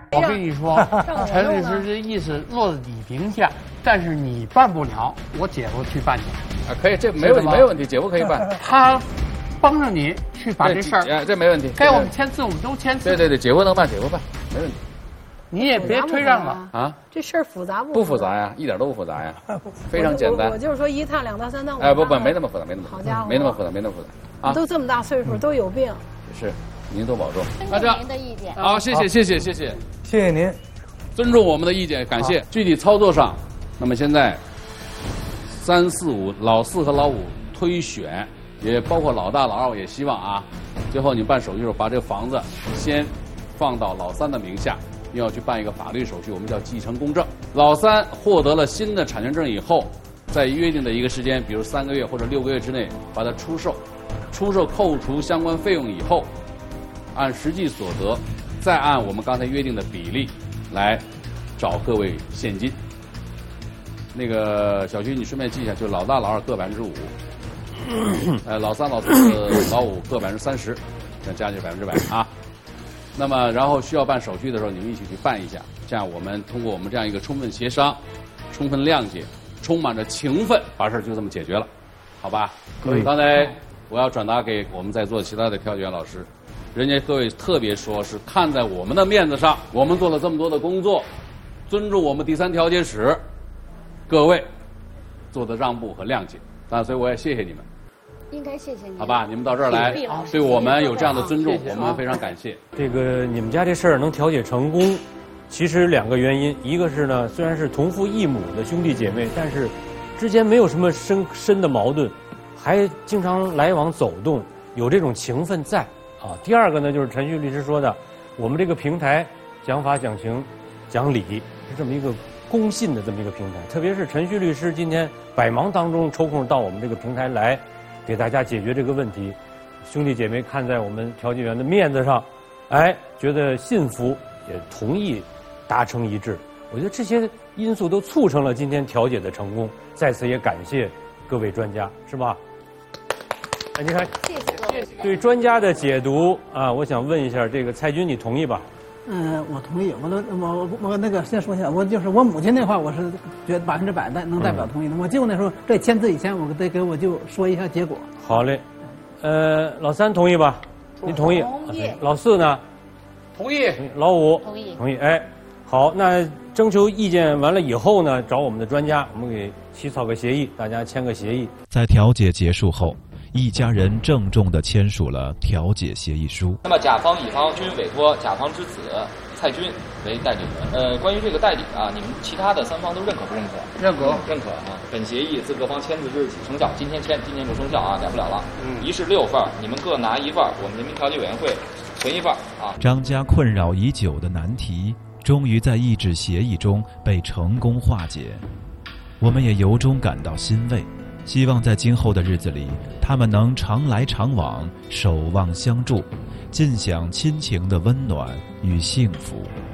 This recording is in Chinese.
我跟你说，陈律师这意思落在你名下，但是你办不了，我姐夫去办去。 啊，可以，这没问题，没问题，姐夫可以办。 他帮着你去把这事儿， 这没问题。 该我们签字，我们都签字。 对，姐夫能办，姐夫办，没问题。 你也别推让了啊！这事儿复杂不复杂呀？一点都不复杂呀，非常简单。 我就是说1趟2趟3趟。 哎，不，没那么复杂，没那么好家伙， 没那么复杂，没那么复杂。啊， 都这么大岁数，都有病。 是，您多保重。 尊重您的意见。 好，谢谢您， 尊重我们的意见，感谢。具体操作上，那么现在3、4、5老4和老5推选，也包括老大、老2，也希望啊，最后你办手续的时候把这个房子先放到老3的名下。又要去办一个法律手续，我们叫继承公证。老3获得了新的产权证以后，在约定的一个时间，比如3个月或者6个月之内，把它出售，扣除相关费用以后，按实际所得，再按我们刚才约定的比例来找各位现金。那个小徐，你顺便记一下，就老大、老2各5%，老3、老4、老5各30%，这样加起来100%啊。那么，然后需要办手续的时候，你们一起去办一下。这样，我们通过我们这样一个充分协商、充分谅解、充满着情分，把事儿就这么解决了，好吧？ 可以。 刚才我要转达给我们在座其他的调解员老师，人家各位特别说是看在我们的面子上，我们做了这么多的工作，尊重我们第3调解室各位做的让步和谅解。所以我也谢谢你们。 应该谢谢你， 好吧？你们到这儿来，对我们有这样的尊重，我们非常感谢。 这个你们家这事儿能调解成功，其实2个原因，一个是呢，虽然是同父异母的兄弟姐妹，但是之间没有什么深的矛盾，还经常来往走动，有这种情分在啊。第二个呢，就是陈旭律师说的，我们这个平台讲法、讲情、讲理，是这么一个公信的这么一个平台。特别是陈旭律师今天百忙当中抽空到我们这个平台来。给大家解决这个问题，兄弟姐妹看在我们调解员的面子上，觉得信服，也同意达成一致。我觉得这些因素都促成了今天调解的成功。在此也感谢各位专家，是吧？你看， 谢谢各位。 对专家的解读啊，我想问一下，这个蔡军，你同意吧？ 我同意。我那个先说一下，我母亲那话，我是觉得100%的能代表同意的。我舅那时候在签字以前，我得给我舅说一下结果。 好嘞，老3同意吧？你同意？ 同意。 老4呢？ 同意。 老5 同意。 好，那征求意见完了以后呢，找我们的专家，我们给起草个协议，大家签个协议。 在调解结束后，一家人郑重地签署了调解协议书。 那么甲方乙方均委托甲方之子蔡军为代理人。关于这个代理啊，你们其他的3方都认可不认可？认可啊。本协议自各方签字日起生效，今天签，今天就生效啊，改不了了。一式6份，你们各拿1份，我们人民调解委员会存1份啊。 张家困扰已久的难题，终于在一纸协议中被成功化解，我们也由衷感到欣慰。希望在今后的日子里，他们能常来常往，守望相助，尽享亲情的温暖与幸福。